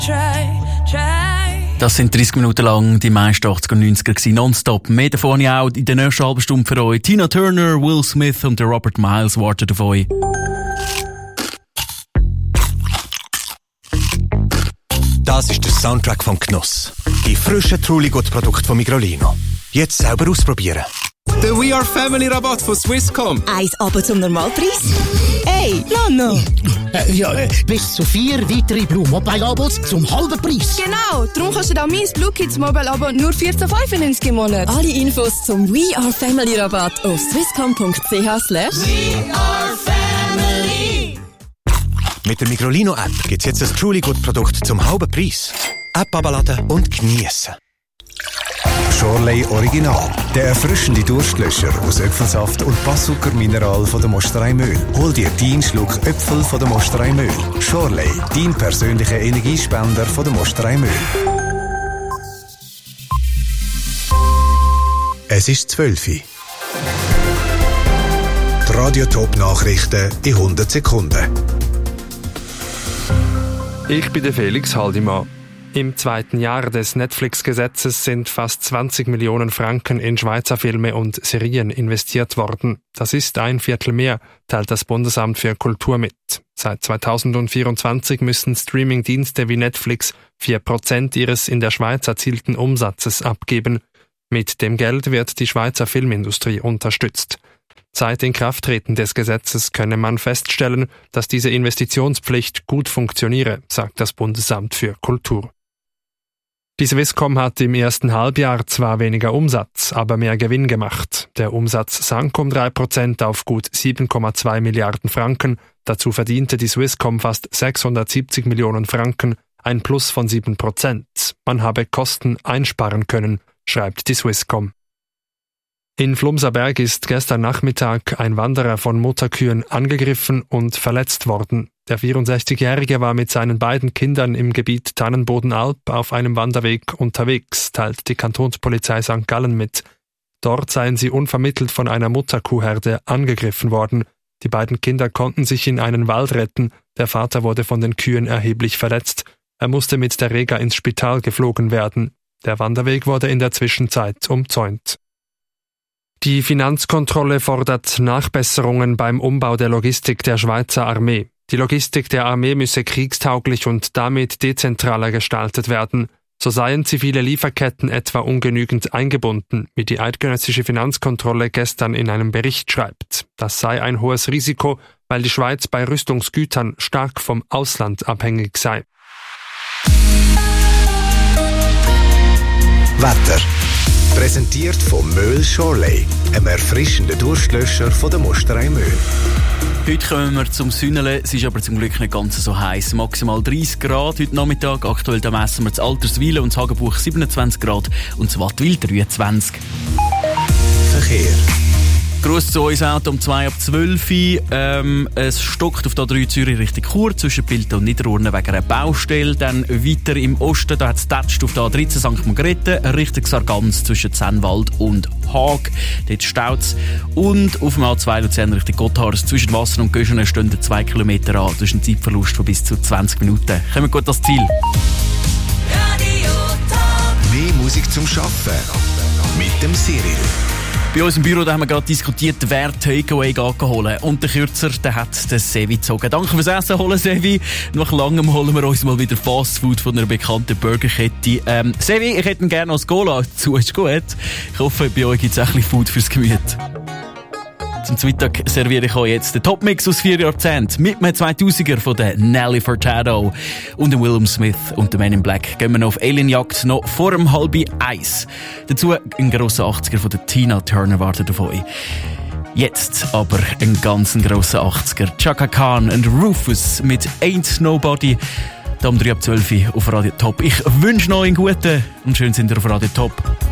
Das sind 30 Minuten lang die meisten 80er und 90er gewesen, nonstop. Mehr davon auch in der nächsten halben Stunde für euch. Tina Turner, Will Smith und der Robert Miles warten auf euch. Das ist der Soundtrack vom Genuss. Die frischen Truligut-Produkte von Migrolino. Jetzt selber ausprobieren. Der We Are Family Rabatt von Swisscom. 1 Abo zum Normalpreis? Hey, Nano! Bis zu 4 weitere Blue Mobile Abos zum halben Preis. Genau, darum kannst du da mein Blue Kids Mobile Abo nur 14,95 im Monat. Alle Infos zum We Are Family Rabatt auf swisscom.ch/WeAreFamily. Mit der Migrolino-App gibt es jetzt ein Truligut-Produkt zum halben Preis. App abladen und geniessen. Shorley Original. Der erfrischende Durstlöscher aus Äpfelsaft und Passzuckermineral von der Mosterei Möhl. Hol dir deinen Schluck Äpfel von der Mosterei Möhl. Shorley, dein persönlicher Energiespender von der Mosterei Möhl. Es ist 12 Uhr. Die Radio-Top-Nachrichten in 100 Sekunden. Ich bin der Felix Haldimann. Im zweiten Jahr des Netflix-Gesetzes sind fast 20 Millionen Franken in Schweizer Filme und Serien investiert worden. Das ist ein Viertel mehr, teilt das Bundesamt für Kultur mit. Seit 2024 müssen Streaming-Dienste wie Netflix 4% ihres in der Schweiz erzielten Umsatzes abgeben. Mit dem Geld wird die Schweizer Filmindustrie unterstützt. Seit Inkrafttreten des Gesetzes könne man feststellen, dass diese Investitionspflicht gut funktioniere, sagt das Bundesamt für Kultur. Die Swisscom hat im ersten Halbjahr zwar weniger Umsatz, aber mehr Gewinn gemacht. Der Umsatz sank um 3% auf gut 7,2 Milliarden Franken. Dazu verdiente die Swisscom fast 670 Millionen Franken, ein Plus von 7%. Man habe Kosten einsparen können, schreibt die Swisscom. In Flumserberg ist gestern Nachmittag ein Wanderer von Mutterkühen angegriffen und verletzt worden. Der 64-Jährige war mit seinen beiden Kindern im Gebiet Tannenbodenalp auf einem Wanderweg unterwegs, teilt die Kantonspolizei St. Gallen mit. Dort seien sie unvermittelt von einer Mutterkuhherde angegriffen worden. Die beiden Kinder konnten sich in einen Wald retten. Der Vater wurde von den Kühen erheblich verletzt. Er musste mit der Rega ins Spital geflogen werden. Der Wanderweg wurde in der Zwischenzeit umzäunt. Die Finanzkontrolle fordert Nachbesserungen beim Umbau der Logistik der Schweizer Armee. Die Logistik der Armee müsse kriegstauglich und damit dezentraler gestaltet werden. So seien zivile Lieferketten etwa ungenügend eingebunden, wie die eidgenössische Finanzkontrolle gestern in einem Bericht schreibt. Das sei ein hohes Risiko, weil die Schweiz bei Rüstungsgütern stark vom Ausland abhängig sei. Wetter. Präsentiert von Möhl Shorley, einem erfrischenden Durstlöscher von der Mosterei Möhl. Heute kommen wir zum Sünnelen. Es ist aber zum Glück nicht ganz so heiß. Maximal 30 Grad heute Nachmittag. Aktuell da messen wir das Alterswil und das Hagenbuch 27 Grad und das Wattwil 23. Verkehr. Gruß zu uns Auto um 2 ab 12 Uhr. Es stockt auf der 3 Zürich Richtung Chur zwischen Pilten und Niederurne wegen einer Baustelle. Dann weiter im Osten, da hat es tätscht auf der A13 St. Margrethe Richtung Sargans zwischen Zennwald und Haag. Dort staut es. Und auf dem A2 Luzern Richtung Gotthard zwischen Wasser und Göschenen stehen 2 Kilometer an. Das ist ein Zeitverlust von bis zu 20 Minuten. Kommen wir gut ans Ziel. Mehr Musik zum Arbeiten mit dem Cyril. Bei uns im Büro da haben wir gerade diskutiert, wer Takeaway holen. Und der Kürzer, der hat den Sevi gezogen. Danke fürs Essen holen, Sevi. Nach langem holen wir uns mal wieder Fastfood von einer bekannten Burgerkette. Sevi, ich hätte ihn gerne als Cola dazu. Ist gut. Ich hoffe, bei euch gibt es auch ein bisschen Food fürs Gemüt. Zum Mittag serviere ich euch jetzt den Topmix aus 4 Jahrzehnten mit einem 2000er von der Nelly Furtado und dem Will Smith und dem Man in Black. Gehen wir noch auf Alienjagd, noch vor dem 12:30. Dazu ein grosser 80er von der Tina Turner wartet auf euch. Jetzt aber ein ganz grosser 80er. Chaka Khan und Rufus mit Ain't Nobody. Da um 3 ab 12 auf Radio Top. Ich wünsche noch einen guten und schön sind ihr auf Radio Top.